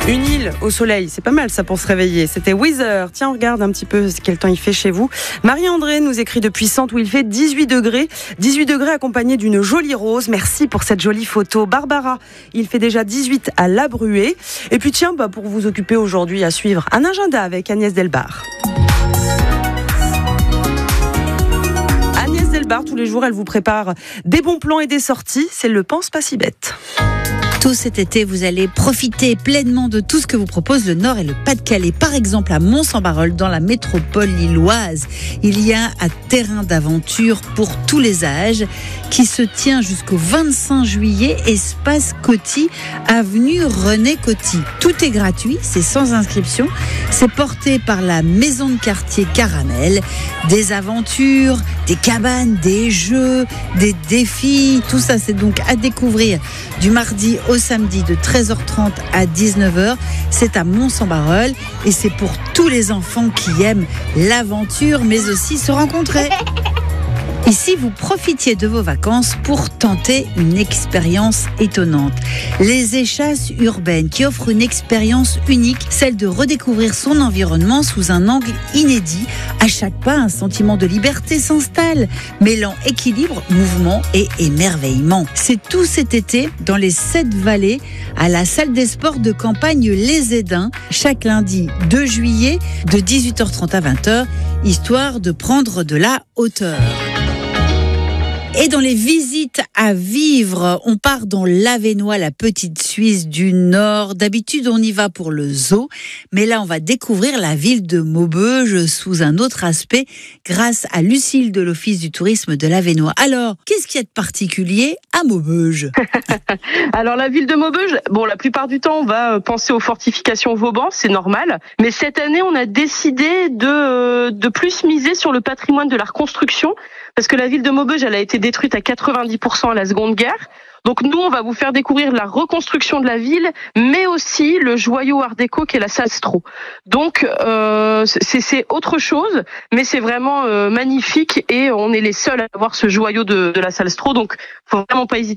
Une île au soleil, c'est pas mal ça pour se réveiller. C'était Weather. Tiens, on regarde un petit peu quel temps il fait chez vous. Marie-André nous écrit depuis Sante où il fait 18 degrés. 18 degrés accompagné d'une jolie rose. Merci pour cette jolie photo. Barbara, il fait déjà 18 à La Bruée. Et puis tiens, pour vous occuper aujourd'hui à suivre un agenda avec Agnès Delbar. Agnès Delbar, tous les jours, elle vous prépare des bons plans et des sorties. C'est le Pense pas si bête. Tout cet été, vous allez profiter pleinement de tout ce que vous propose le Nord et le Pas-de-Calais. Par exemple, à Mont-Saint-Barreul, dans la métropole lilloise, il y a un terrain d'aventure pour tous les âges qui se tient jusqu'au 25 juillet, espace Coty, avenue René Coty. Tout est gratuit, c'est sans inscription. C'est porté par la maison de quartier Caramel. Des aventures, des cabanes, des jeux, des défis. Tout ça, c'est donc à découvrir du mardi au samedi de 13h30 à 19h. C'est à Mont-Saint-Barreul et c'est pour tous les enfants qui aiment l'aventure mais aussi se rencontrer. Ici, vous profitiez de vos vacances pour tenter une expérience étonnante. Les échasses urbaines qui offrent une expérience unique, celle de redécouvrir son environnement sous un angle inédit. À chaque pas, un sentiment de liberté s'installe, mêlant équilibre, mouvement et émerveillement. C'est tout cet été dans les 7 vallées à la salle des sports de campagne Les Édins, chaque lundi 2 juillet de 18h30 à 20h, histoire de prendre de la hauteur. Et dans les visites à vivre, on part dans l'Avesnois, la petite Suisse du Nord. D'habitude, on y va pour le zoo, mais là, on va découvrir la ville de Maubeuge sous un autre aspect grâce à Lucille de l'Office du tourisme de l'Avesnois. Alors, qu'est-ce qu'il y a de particulier à Maubeuge ? Alors, la ville de Maubeuge, la plupart du temps, on va penser aux fortifications Vauban, c'est normal. Mais cette année, on a décidé de plus miser sur le patrimoine de la reconstruction, parce que la ville de Maubeuge, elle a été détruite à 90% à la Seconde Guerre. Donc nous, on va vous faire découvrir la reconstruction de la ville, mais aussi le joyau art déco qu'est la salle Stro. Donc c'est autre chose, mais c'est vraiment magnifique et on est les seuls à avoir ce joyau de la salle Stro. Donc faut vraiment pas hésiter